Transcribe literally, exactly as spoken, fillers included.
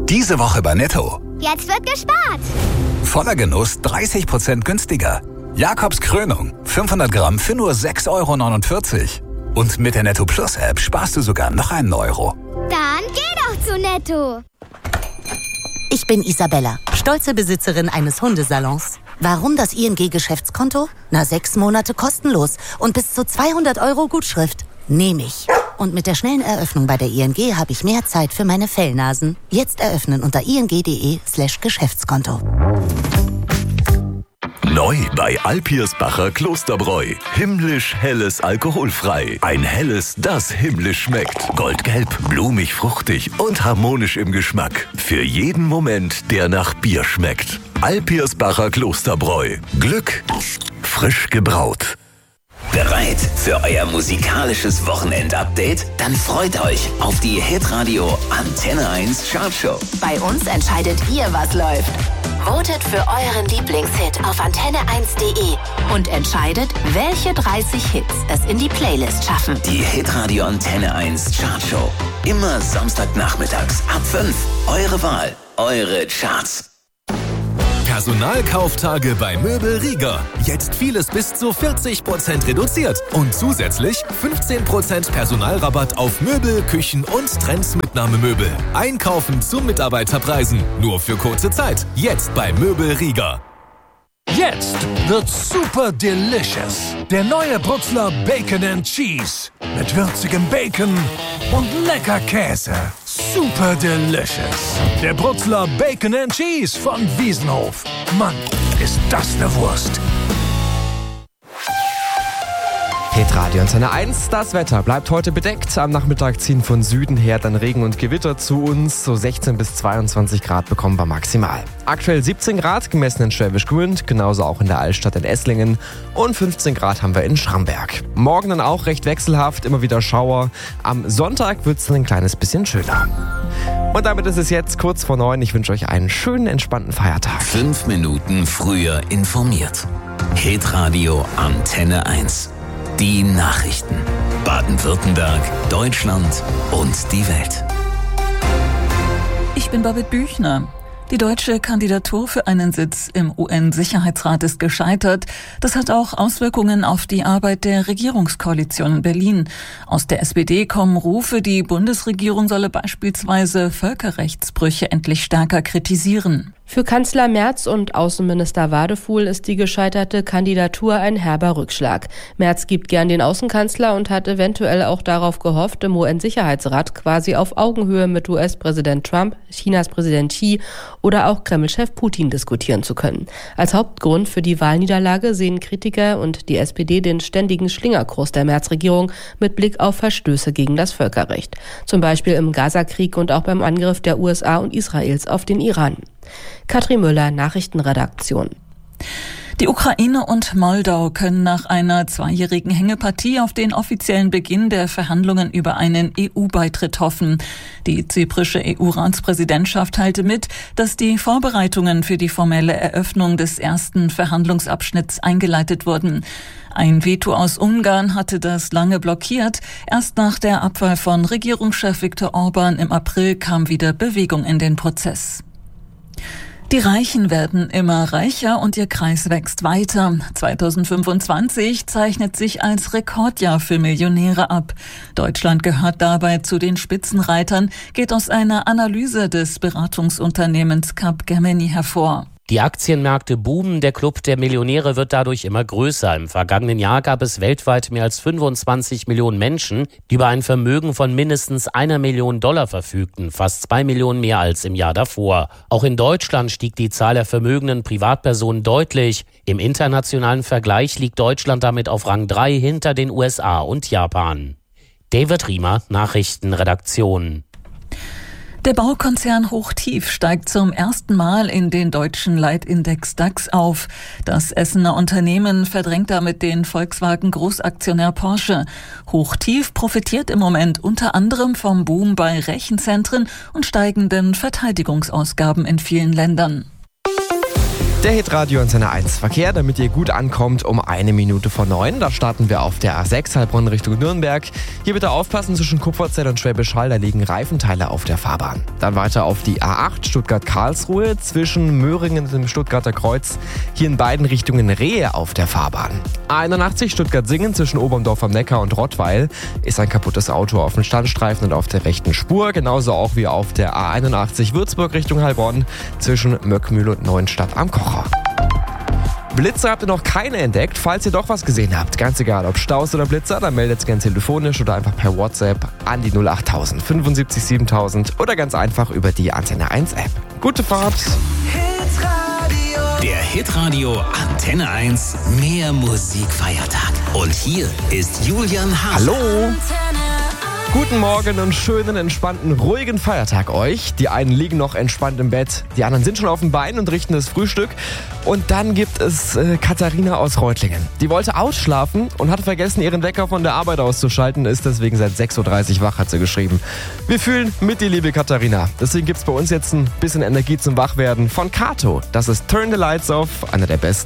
Diese Woche bei Netto. Jetzt wird gespart. Voller Genuss dreißig Prozent günstiger. Jakobs Krönung, fünfhundert Gramm für nur sechs Euro neunundvierzig. Und mit der Netto Plus App sparst du sogar noch einen Euro. Dann geh doch zu Netto. Ich bin Isabella, stolze Besitzerin eines Hundesalons. Warum das I N G-Geschäftskonto? Na, sechs Monate kostenlos und bis zu zweihundert Euro Gutschrift. Nehme ich. Und mit der schnellen Eröffnung bei der I N G habe ich mehr Zeit für meine Fellnasen. Jetzt eröffnen unter ing.de slash Geschäftskonto. Neu bei Alpirsbacher Klosterbräu. Himmlisch helles alkoholfrei. Ein helles, das himmlisch schmeckt. Goldgelb, blumig, fruchtig und harmonisch im Geschmack. Für jeden Moment, der nach Bier schmeckt. Alpirsbacher Klosterbräu. Glück frisch gebraut. Bereit für euer musikalisches Wochenendupdate? Dann freut euch auf die Hitradio Antenne eins Chartshow. Bei uns entscheidet ihr, was läuft. Votet für euren Lieblingshit auf antenne eins punkt de und entscheidet, welche dreißig Hits es in die Playlist schaffen. Die Hitradio Antenne eins Chartshow. Immer Samstagnachmittags ab fünf. Eure Wahl, eure Charts. Personalkauftage bei Möbel Rieger. Jetzt vieles bis zu vierzig Prozent reduziert. Und zusätzlich fünfzehn Prozent Personalrabatt auf Möbel, Küchen und Trendsmitnahmemöbel. Einkaufen zu Mitarbeiterpreisen. Nur für kurze Zeit. Jetzt bei Möbel Rieger. Jetzt wird's super delicious. Der neue Brutzler Bacon and Cheese. Mit würzigem Bacon und lecker Käse. Super delicious. Der Brutzler Bacon and Cheese von Wiesenhof. Mann, ist das eine Wurst. Hitradio Antenne eins, das Wetter bleibt heute bedeckt. Am Nachmittag ziehen von Süden her dann Regen und Gewitter zu uns. So sechzehn bis zweiundzwanzig Grad bekommen wir maximal. Aktuell siebzehn Grad, gemessen in Schwäbisch Gmünd, genauso auch in der Altstadt in Esslingen. Und fünfzehn Grad haben wir in Schramberg. Morgen dann auch recht wechselhaft, immer wieder Schauer. Am Sonntag wird es dann ein kleines bisschen schöner. Und damit ist es jetzt kurz vor neun. Ich wünsche euch einen schönen, entspannten Feiertag. Fünf Minuten früher informiert. Hitradio Antenne eins. Die Nachrichten. Baden-Württemberg, Deutschland und die Welt. Ich bin Babette Büchner. Die deutsche Kandidatur für einen Sitz im U N-Sicherheitsrat ist gescheitert. Das hat auch Auswirkungen auf die Arbeit der Regierungskoalition in Berlin. Aus der S P D kommen Rufe, die Bundesregierung solle beispielsweise Völkerrechtsbrüche endlich stärker kritisieren. Für Kanzler Merz und Außenminister Wadefuhl ist die gescheiterte Kandidatur ein herber Rückschlag. Merz gibt gern den Außenkanzler und hat eventuell auch darauf gehofft, im U N-Sicherheitsrat quasi auf Augenhöhe mit U S-Präsident Trump, Chinas Präsident Xi oder auch Kreml-Chef Putin diskutieren zu können. Als Hauptgrund für die Wahlniederlage sehen Kritiker und die S P D den ständigen Schlingerkurs der Merz-Regierung mit Blick auf Verstöße gegen das Völkerrecht. Zum Beispiel im Gaza-Krieg und auch beim Angriff der U S A und Israels auf den Iran. Katrin Müller, Nachrichtenredaktion. Die Ukraine und Moldau können nach einer zweijährigen Hängepartie auf den offiziellen Beginn der Verhandlungen über einen E U-Beitritt hoffen. Die zyprische E U-Ratspräsidentschaft teilte mit, dass die Vorbereitungen für die formelle Eröffnung des ersten Verhandlungsabschnitts eingeleitet wurden. Ein Veto aus Ungarn hatte das lange blockiert. Erst nach der Abwahl von Regierungschef Viktor Orban im April kam wieder Bewegung in den Prozess. Die Reichen werden immer reicher und ihr Kreis wächst weiter. zweitausendfünfundzwanzig zeichnet sich als Rekordjahr für Millionäre ab. Deutschland gehört dabei zu den Spitzenreitern, geht aus einer Analyse des Beratungsunternehmens Capgemini hervor. Die Aktienmärkte boomen, der Club der Millionäre wird dadurch immer größer. Im vergangenen Jahr gab es weltweit mehr als fünfundzwanzig Millionen Menschen, die über ein Vermögen von mindestens einer Million Dollar verfügten, fast zwei Millionen mehr als im Jahr davor. Auch in Deutschland stieg die Zahl der vermögenden Privatpersonen deutlich. Im internationalen Vergleich liegt Deutschland damit auf Rang drei hinter den U S A und Japan. David Riemer, Nachrichtenredaktion. Der Baukonzern Hochtief steigt zum ersten Mal in den deutschen Leitindex DAX auf. Das Essener Unternehmen verdrängt damit den Volkswagen-Großaktionär Porsche. Hochtief profitiert im Moment unter anderem vom Boom bei Rechenzentren und steigenden Verteidigungsausgaben in vielen Ländern. Der Hitradio Antenne eins Verkehr, damit ihr gut ankommt, um eine Minute vor neun. Da starten wir auf der A sechs Heilbronn Richtung Nürnberg. Hier bitte aufpassen, zwischen Kupferzell und Schwäbisch Hall, da liegen Reifenteile auf der Fahrbahn. Dann weiter auf die A acht Stuttgart-Karlsruhe, zwischen Möhringen und dem Stuttgarter Kreuz. Hier in beiden Richtungen Rehe auf der Fahrbahn. A einundachtzig Stuttgart-Singen zwischen Oberndorf am Neckar und Rottweil ist ein kaputtes Auto auf dem Standstreifen und auf der rechten Spur. Genauso auch wie auf der A einundachtzig Würzburg Richtung Heilbronn zwischen Möckmühl und Neuenstadt am Kocher. Blitze habt ihr noch keine entdeckt. Falls ihr doch was gesehen habt, ganz egal ob Staus oder Blitzer, dann meldet es gerne telefonisch oder einfach per WhatsApp an die null achttausend fünfundsiebzig siebentausend oder ganz einfach über die Antenne eins App. Gute Fahrt! Der Hitradio Antenne eins Mehr Musikfeiertag. Und hier ist Julian Haas. Hallo! Guten Morgen und schönen, entspannten, ruhigen Feiertag euch. Die einen liegen noch entspannt im Bett, die anderen sind schon auf dem Bein und richten das Frühstück. Und dann gibt es äh, Katharina aus Reutlingen. Die wollte ausschlafen und hat vergessen, ihren Wecker von der Arbeit auszuschalten, ist deswegen seit sechs Uhr dreißig wach, hat sie geschrieben. Wir fühlen mit dir, liebe Katharina. Deswegen gibt's bei uns jetzt ein bisschen Energie zum Wachwerden von Kato. Das ist Turn the Lights Off, einer der besten